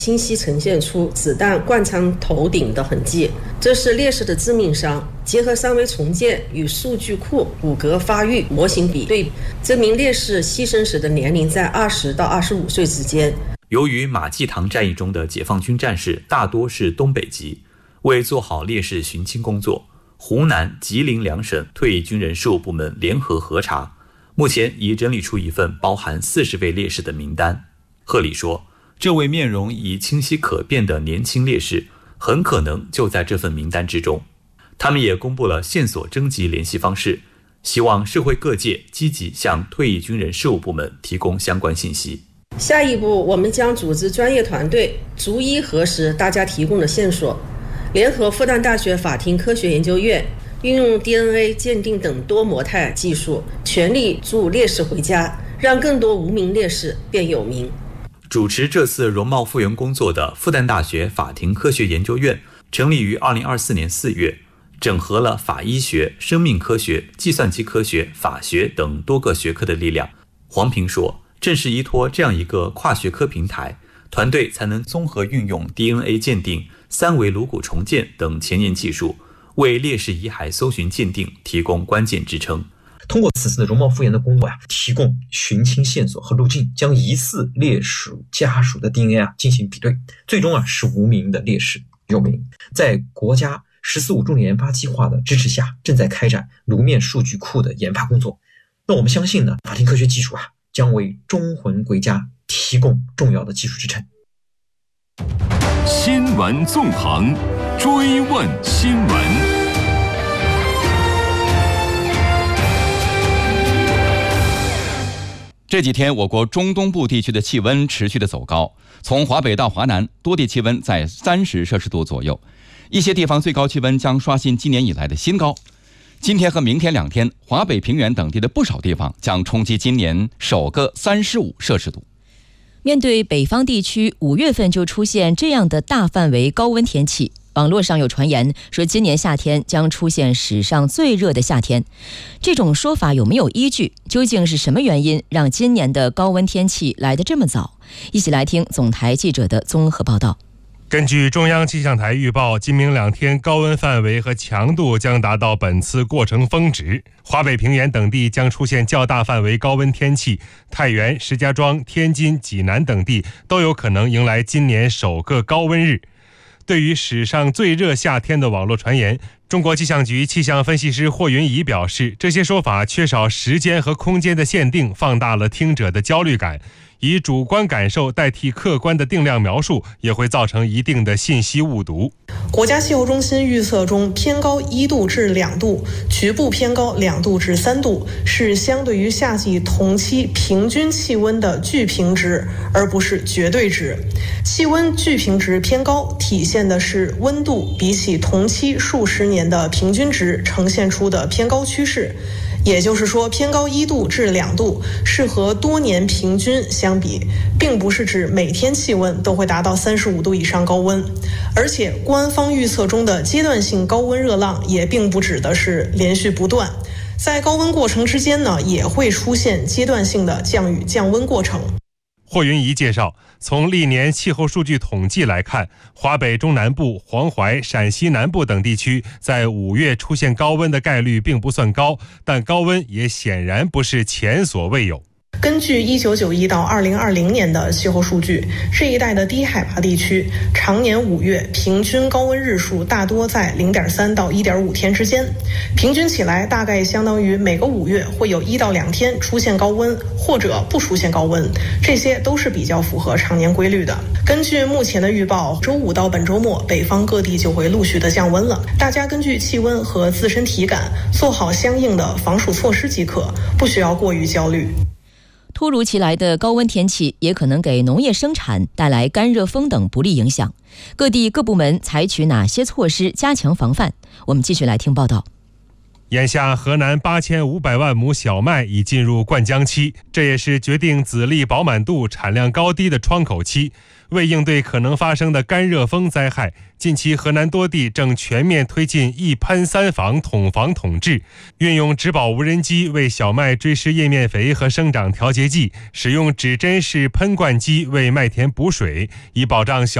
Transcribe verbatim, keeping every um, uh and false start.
清晰呈现出子弹贯穿头顶的痕迹，这是烈士的致命伤。结合三维重建与数据库骨骼发育模型比对，这名烈士牺牲时的年龄在二十到二十五岁之间。 由于马济塘战役中的解放军战士大多是东北籍，为做好烈士寻亲工作，湖南、吉林两省退役军人事务部门联合核查，目前已整理出一份包含四十位烈士的名单。贺礼说，这位面容已清晰可辨的年轻烈士很可能就在这份名单之中。他们也公布了线索征集联系方式，希望社会各界积极向退役军人事务部门提供相关信息。 下一步，我们将组织专业团队逐一核实大家提供的线索，联合复旦大学法庭科学研究院，运用 D N A 鉴定等多模态技术，全力助烈士回家，让更多无名烈士变有名。 主持这次容貌复原工作的复旦大学法庭科学研究院成立于二零二四年四月，整合了法医学、生命科学、计算机科学、法学等多个学科的力量。黄平说，正是依托这样一个跨学科平台，团队才能综合运用 D N A 鉴定、三维颅骨重建等前沿技术，为烈士遗骸搜寻鉴定提供关键支撑。 通过此次的容貌复原的工作呀、啊，提供寻亲线索和路径，将疑似烈士家属的 D N A 啊进行比对，最终啊使无名的烈士有名。在国家“十四五”重点研发计划的支持下，正在开展颅面数据库的研发工作。那我们相信呢，法庭科学技术啊将为忠魂归家提供重要的技术支撑。 新闻纵横，追问新闻。 这几天，我国中东部地区的气温持续的走高，从华北到华南，多地气温在三十摄氏度左右，一些地方最高气温将刷新今年以来的新高。今天和明天两天，华北平原等地的不少地方将冲击今年首个三十五摄氏度。 面对北方地区五月份就出现这样的大范围高温天气，网络上有传言说今年夏天将出现史上最热的夏天，这种说法有没有依据？究竟是什么原因让今年的高温天气来得这么早？一起来听总台记者的综合报道。 根据中央气象台预报，今明两天高温范围和强度将达到本次过程峰值，华北平原等地将出现较大范围高温天气，太原、石家庄、天津、济南等地都有可能迎来今年首个高温日。对于史上最热夏天的网络传言，中国气象局气象分析师霍云怡表示，这些说法缺少时间和空间的限定，放大了听者的焦虑感。以主观感受代替客观的定量描述，也会造成一定的信息误读。 国家气候中心预测中，偏高一度至两度，局部偏高两度至三度，是相对于夏季同期平均气温的巨平值，而不是绝对值。气温巨平值偏高，体现的是温度比起同期数十年的平均值呈现出的偏高趋势。也就是说，偏高一度至两度是和多年平均相比，并不是指每天气温都会达到三十五度以上高温。而且官方预测中的阶段性高温热浪也并不指的是连续不断，在高温过程之间呢，也会出现阶段性的降雨降温过程。 霍云怡介绍，从历年气候数据统计来看，华北中南部、黄淮、陕西南部等地区在五月出现高温的概率并不算高，但高温也显然不是前所未有。 根据一九九一到二零二零年的气候数据，这一带的低海拔地区常年五月平均高温日数大多在 零点三到一点五天之间，平均起来大概相当于每个五月会有一到两天出现高温或者不出现高温，这些都是比较符合常年规律的。根据目前的预报，周五到本周末北方各地就会陆续的降温了，大家根据气温和自身体感做好相应的防暑措施即可，不需要过于焦虑。 突如其来的高温天气也可能给农业生产带来干热风等不利影响，各地各部门采取哪些措施加强防范？我们继续来听报道。 眼下河南八千五百万亩小麦已进入灌浆期，这也是决定籽粒饱满度、产量高低的窗口期。为应对可能发生的干热风灾害，近期河南多地正全面推进一喷三防统防统治，运用植保无人机为小麦追施叶面肥和生长调节剂，使用指针式喷灌机为麦田补水，以保障小